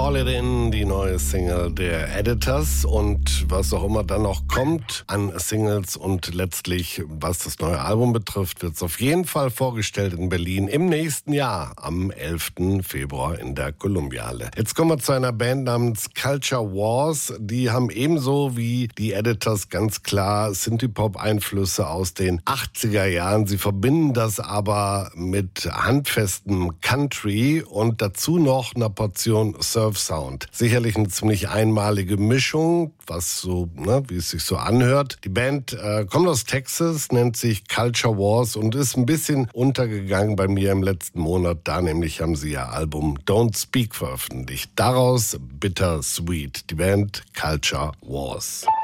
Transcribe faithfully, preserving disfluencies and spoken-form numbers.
Call It In, die neue Single der Editors, und was auch immer dann noch kommt an Singles und letztlich, was das neue Album betrifft, wird es auf jeden Fall vorgestellt in Berlin im nächsten Jahr am elften Februar in der Columbia-Halle. Jetzt kommen wir zu einer Band namens Culture Wars. Die haben ebenso wie die Editors ganz klar Synthie-Pop-Einflüsse aus den achtziger Jahren. Sie verbinden das aber mit handfestem Country und dazu noch einer Portion Surf-Sound. Sicherlich eine ziemlich einmalige Mischung, was so, ne, wie es sich so anhört. Die Band äh, kommt aus Texas, nennt sich Culture Wars und ist ein bisschen untergegangen bei mir im letzten Monat. Da nämlich haben sie ihr Album Don't Speak veröffentlicht. Daraus Bitter Sweet, die Band Culture Wars.